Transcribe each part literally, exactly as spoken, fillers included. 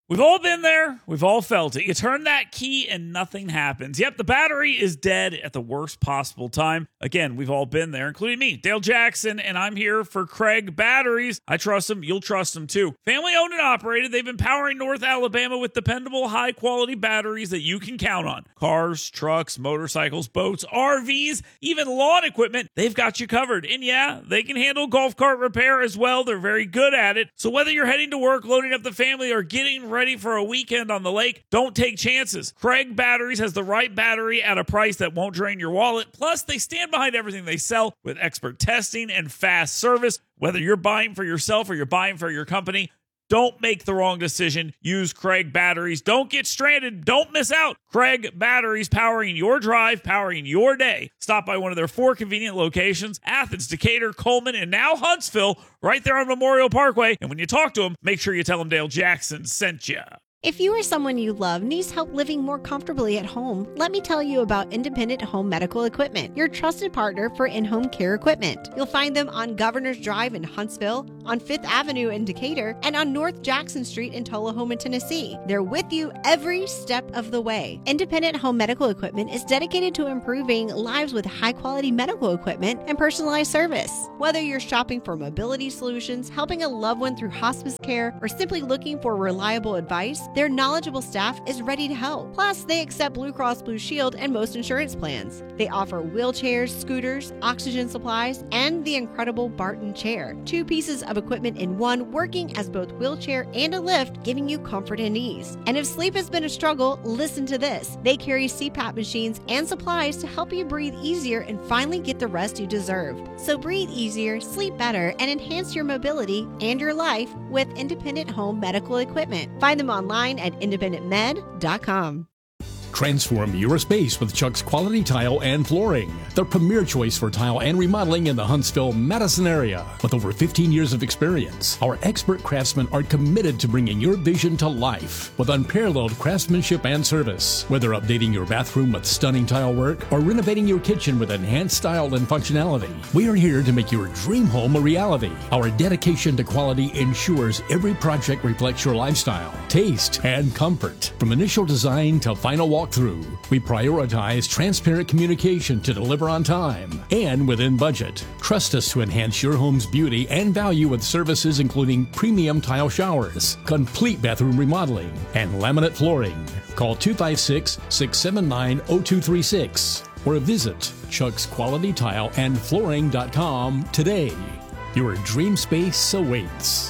We've all been there. We've all felt it. You turn that key and nothing happens. Yep, the battery is dead at the worst possible time. Again, we've all been there, including me, Dale Jackson, and I'm here for Craig Batteries. I trust them. You'll trust them too. Family owned and operated. They've been powering North Alabama with dependable, high-quality batteries that you can count on. Cars, trucks, motorcycles, boats, R Vs, even lawn equipment. They've got you covered. And yeah, they can handle golf cart repair as well. They're very good at it. So whether you're heading to work, loading up the family, or getting ready ready for a weekend on the lake, don't take chances. Craig Batteries has the right battery at a price that won't drain your wallet. Plus, they stand behind everything they sell with expert testing and fast service. Whether you're buying for yourself or you're buying for your company, don't make the wrong decision. Use Craig Batteries. Don't get stranded. Don't miss out. Craig Batteries, powering your drive, powering your day. Stop by one of their four convenient locations: Athens, Decatur, Coleman, and now Huntsville, right there on Memorial Parkway. And when you talk to them, make sure you tell them Dale Jackson sent you. If you or someone you love needs help living more comfortably at home, let me tell you about Independent Home Medical Equipment, your trusted partner for in-home care equipment. You'll find them on Governor's Drive in Huntsville, on Fifth Avenue in Decatur, and on North Jackson Street in Tullahoma, Tennessee. They're with you every step of the way. Independent Home Medical Equipment is dedicated to improving lives with high-quality medical equipment and personalized service. Whether you're shopping for mobility solutions, helping a loved one through hospice care, or simply looking for reliable advice, their knowledgeable staff is ready to help. Plus, they accept Blue Cross Blue Shield and most insurance plans. They offer wheelchairs, scooters, oxygen supplies, and the incredible Barton chair. Two pieces of equipment in one, working as both wheelchair and a lift, giving you comfort and ease. And if sleep has been a struggle, listen to this. They carry C PAP machines and supplies to help you breathe easier and finally get the rest you deserve. So breathe easier, sleep better, and enhance your mobility and your life with Independent Home Medical Equipment. Find them online at independent med dot com. Transform your space with Chuck's Quality Tile and Flooring, the premier choice for tile and remodeling in the Huntsville-Madison area. With over fifteen years of experience, our expert craftsmen are committed to bringing your vision to life with unparalleled craftsmanship and service. Whether updating your bathroom with stunning tile work or renovating your kitchen with enhanced style and functionality, we are here to make your dream home a reality. Our dedication to quality ensures every project reflects your lifestyle, taste, and comfort. From initial design to final walk through, we prioritize transparent communication to deliver on time and within budget. Trust us to enhance your home's beauty and value with services including premium tile showers, complete bathroom remodeling, and laminate flooring. Call two five six, six seven nine, zero two three six or visit chucks quality tile and flooring dot com today. Your dream space awaits.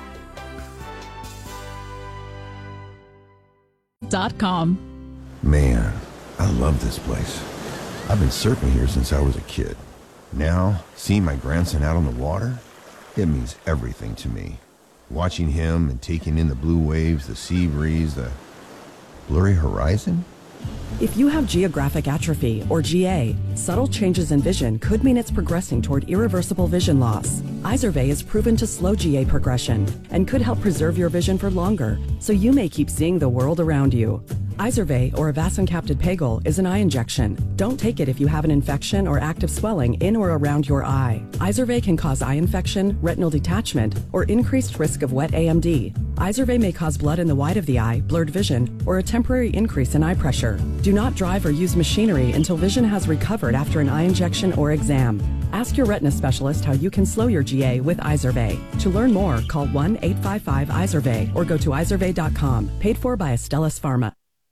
Dot com. Man, I love this place. I've been surfing here since I was a kid. Now, seeing my grandson out on the water, it means everything to me. Watching him and taking in the blue waves, the sea breeze, the blurry horizon. If you have geographic atrophy, or G A, subtle changes in vision could mean it's progressing toward irreversible vision loss. Izervay is proven to slow G A progression and could help preserve your vision for longer, so you may keep seeing the world around you. Izervay, or avacincaptad pegol, is an eye injection. Don't take it if you have an infection or active swelling in or around your eye. Izervay can cause eye infection, retinal detachment, or increased risk of wet A M D. Izervay may cause blood in the white of the eye, blurred vision, or a temporary increase in eye pressure. Do not drive or use machinery until vision has recovered after an eye injection or exam. Ask your retina specialist how you can slow your G A with Izervay. To learn more, call one eight five five Izervay or go to izervay dot com. Paid for by Astellas Pharma.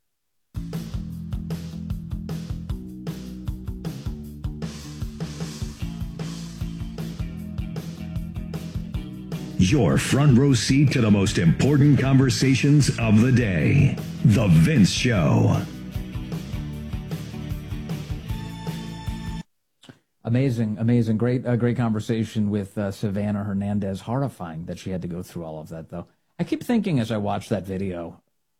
Your front row seat to the most important conversations of the day. The Vince Show. Amazing, amazing. Great, uh, great conversation with uh, Savannah Hernandez. Horrifying that she had to go through all of that, though. I keep thinking as I watch that video,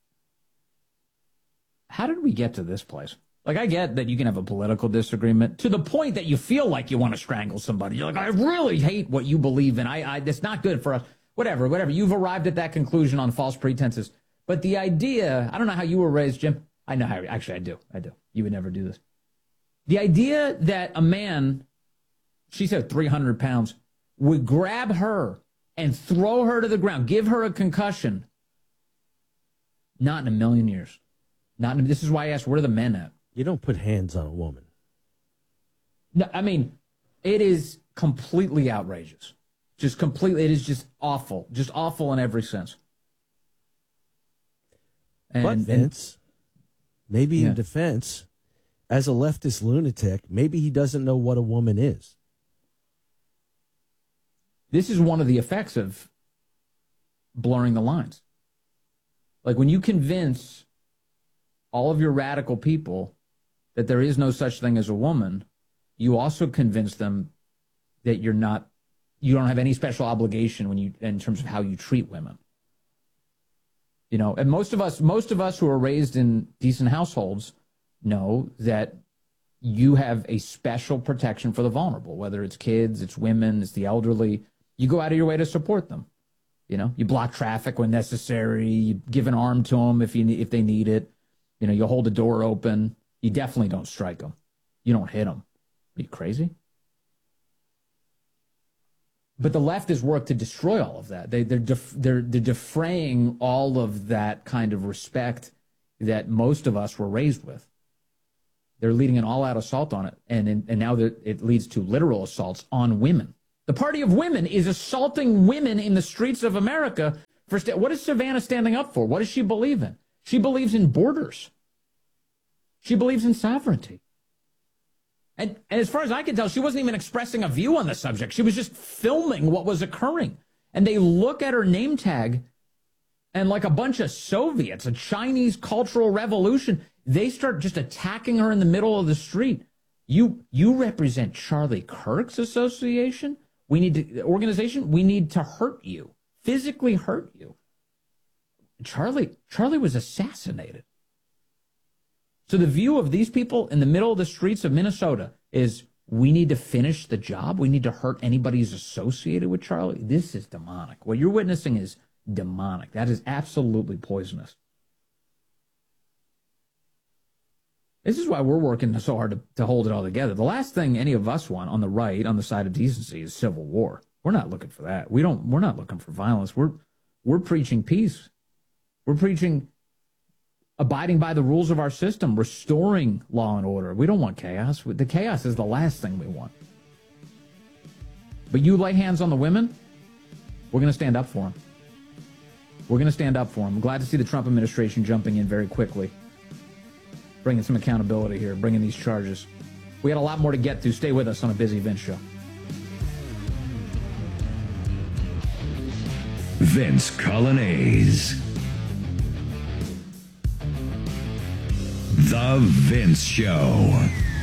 how did we get to this place? Like, I get that you can have a political disagreement to the point that you feel like you want to strangle somebody. You're like, I really hate what you believe in. I, I, it's not good for us. Whatever, whatever. You've arrived at that conclusion on false pretenses. But the idea, I don't know how you were raised, Jim. I know how, actually, I do. I do. You would never do this. The idea that a man, she said three hundred pounds, would grab her and throw her to the ground, give her a concussion, Not in a million years. Not in, this is why I asked, where are the men at? You don't put hands on a woman. No, I mean, it is completely outrageous. Just completely, it is just awful. Just awful in every sense. And, but Vince, and, maybe yeah. in defense, as a leftist lunatic, maybe he doesn't know what a woman is. This is one of the effects of blurring the lines. Like when you convince all of your radical people that there is no such thing as a woman, you also convince them that you're not, you don't have any special obligation when you, in terms of how you treat women. You know, and most of us, most of us who are raised in decent households know that you have a special protection for the vulnerable, whether it's kids, it's women, it's the elderly. You go out of your way to support them. You know, you block traffic when necessary. You give an arm to them if you if they need it. You know, you hold the door open. You definitely don't strike them. You don't hit them. Are you crazy? But the left has worked to destroy all of that. They, they're, def, they're, they're defraying all of that kind of respect that most of us were raised with. They're leading an all-out assault on it, and, and now it leads to literal assaults on women. The Party of Women is assaulting women in the streets of America. For st- what is Savannah standing up for? What does she believe in? She believes in borders. She believes in sovereignty. And, and as far as I can tell, she wasn't even expressing a view on the subject. She was just filming what was occurring. And they look at her name tag, and like a bunch of Soviets, a Chinese cultural revolution, they start just attacking her in the middle of the street. You you represent Charlie Kirk's association? We need to, organization? We need to hurt you, physically hurt you. Charlie, Charlie was assassinated. So the view of these people in the middle of the streets of Minnesota is, we need to finish the job. We need to hurt anybody who's associated with Charlie. This is demonic. What you're witnessing is demonic. That is absolutely poisonous. This is why we're working so hard to, to hold it all together. The last thing any of us want on the right, on the side of decency, is civil war. We're not looking for that. We don't, we're not looking for violence. We're, we're preaching peace. We're preaching abiding by the rules of our system, restoring law and order. We don't want chaos. The chaos is the last thing we want. But you lay hands on the women, we're going to stand up for them. We're going to stand up for them. I'm glad to see the Trump administration jumping in very quickly, bringing some accountability here, bringing these charges. We got a lot more to get to. Stay with us on a busy Vince show. Vince Coglianese. The Vince Show.